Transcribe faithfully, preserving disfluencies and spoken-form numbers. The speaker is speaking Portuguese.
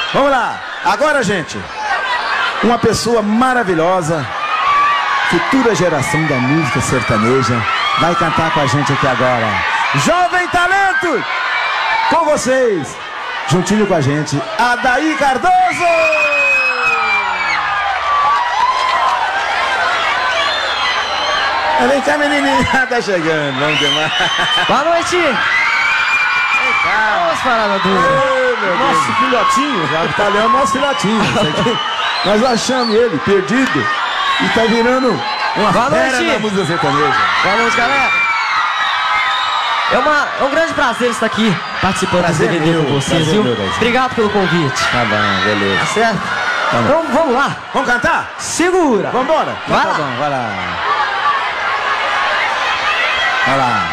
Vamos lá. Agora, gente, uma pessoa maravilhosa, futura geração da música sertaneja, vai cantar com a gente aqui agora. Jovem talento! Com vocês, juntinho com a gente, Adair Cardoso! Vem cá, menininha, tá chegando, vamos ter mais. Boa noite! Vem cá! Vamos parar do nosso filhotinho, já tá lendo nosso filhotinho. Aqui, nós achamos ele perdido e tá virando uma Boa fera noite. da música sertaneja. Boa noite, galera! É, uma, é um grande prazer estar aqui participando desse D V D com vocês, viu? Obrigado pelo convite. Tá bom, beleza. Tá certo? Tá bom. Então vamos lá. Vamos cantar? Segura. Vambora? Vai Então lá. tá bom, vai lá. Vai lá.